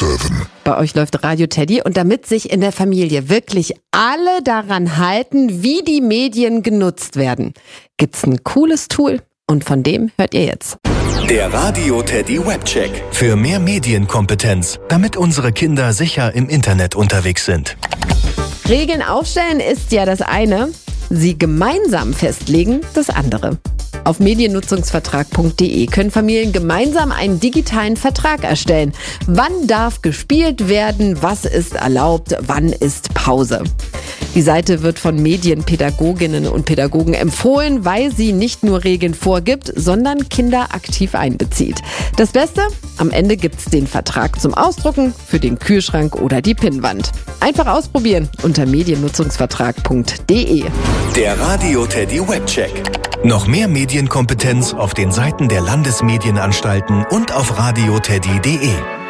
7. Bei euch läuft Radio Teddy und damit sich in der Familie wirklich alle daran halten, wie die Medien genutzt werden, gibt's ein cooles Tool und von dem hört ihr jetzt. Der Radio Teddy Webcheck. Für mehr Medienkompetenz, damit unsere Kinder sicher im Internet unterwegs sind. Regeln aufstellen ist ja das eine, sie gemeinsam festlegen das andere. Auf mediennutzungsvertrag.de können Familien gemeinsam einen digitalen Vertrag erstellen. Wann darf gespielt werden, was ist erlaubt, wann ist Pause? Die Seite wird von Medienpädagoginnen und Pädagogen empfohlen, weil sie nicht nur Regeln vorgibt, sondern Kinder aktiv einbezieht. Das Beste? Am Ende gibt's den Vertrag zum Ausdrucken für den Kühlschrank oder die Pinnwand. Einfach ausprobieren unter mediennutzungsvertrag.de. Der Radio Teddy Webcheck. Noch mehr Medienkompetenz auf den Seiten der Landesmedienanstalten und auf radioteddy.de.